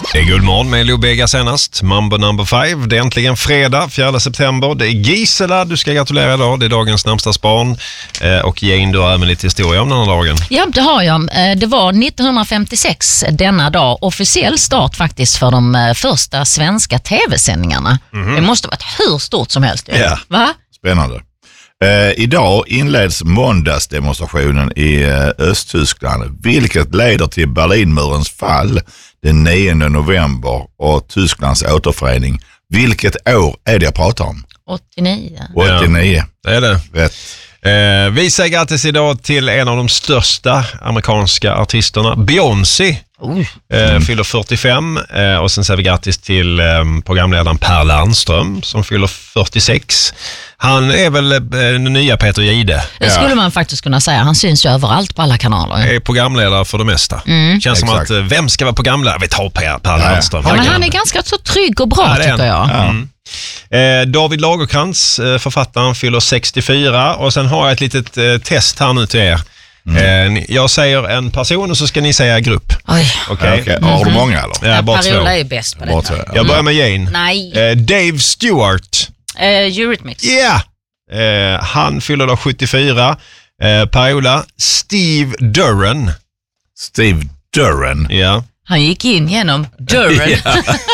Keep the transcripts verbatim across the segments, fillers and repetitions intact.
Det är Guldmorgon med Lobega senast. Mambo number five. Det är äntligen fredag, fjärde september. Det är Gisela, du ska gratulera idag. Det är dagens namnsdagsbarn. Eh, och Jane, du har även lite historia om den här dagen. Ja, det har jag. Det var nittonhundrafemtiosex denna dag. Officiell start faktiskt för de första svenska tv-sändningarna. Mm-hmm. Det måste ha varit hur stort som helst. Ja, va? Spännande. Eh, idag inleds måndagsdemonstrationen i eh, Östtyskland, vilket leder till Berlinmurens fall den nionde november och Tysklands återförening. Vilket år är det jag pratar om? åttionio. åttionio. Ja, det är det. Rätt. Eh, vi säger grattis idag till en av de största amerikanska artisterna, Beyoncé. Oh. Eh, Mm. fyller fyrtiofem eh, och sen säger vi grattis till eh, programledaren Per Lernström som fyller fyrtiosex. Han är väl eh, den nya Peter Jihde. Det skulle man faktiskt kunna säga. Han syns ju överallt på alla kanaler. Är programledare för det mesta. Mm. Känns Exakt. som att, eh, vem ska vara programledare? Vi tar Per, per Ja, Lernström. Ja, men han är ganska så trygg och bra, Ja, det är tycker jag. Ja. Mm. Eh, David Lagercrantz, eh, författaren, fyller sextiofyra och sen har jag ett litet eh, test här nu till er. Mm. Eh, jag säger en person och så ska ni säga grupp. Oj. Okej? Okay. Har du många eller? Ja, bara två. Pariola är bäst på Bara detta. två. Jag börjar med Jane. Nej. Eh, Dave Stewart. Uh, Eurythmics. Ja! Yeah. Eh, han fyller då sjuttiofyra. Eh, Pariola. Steve Duran. Steve Duran. Ja. Han gick in genom dörren. Ja.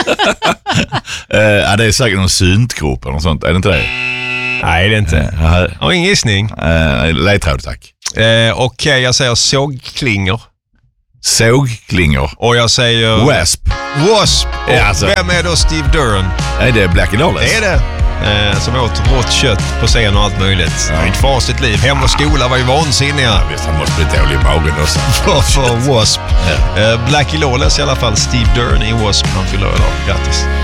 eh, ja, det är säkert någon syntgrop eller något sånt. Är det inte det? Nej, det är inte. Uh, Har ingen gissning. uh, Ledtråd, tack. Eh, Okej, okay, jag säger sågklingor. Sågklingor. Och jag säger... Wasp. Wasp. Och Ja, alltså. vem är då Steve Duran? Är det Blackie Lawless? Det är det. Eh, som åt rått kött på scen och allt möjligt. Ja. Ett fasligt liv. Hem och skola var ju vansinniga. Ja, visst, han måste bli dålig i magen också. för, för Wasp. Eh, Blackie Lawless i alla fall. Steve Duran i Wasp. Han fyller idag. Grattis.